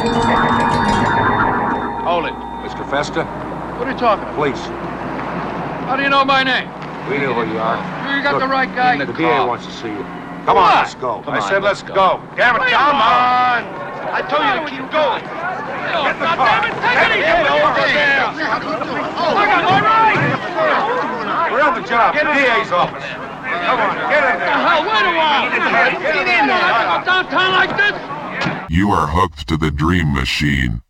Hold it. Mr. Festa? What are you talking about? Police. How do you know my name? We know who you are. You got the right guy? The DA wants to see you. Come on, let's go. I said let's go. Damn it, come on. I told you to keep going. Get the car. Damn it, take it easy. Look, all right. We're on the job. The DA's office. Come on, get in there. Hell, wait a while. Get in there. Downtown like this? You are hooked to the Dream Machine.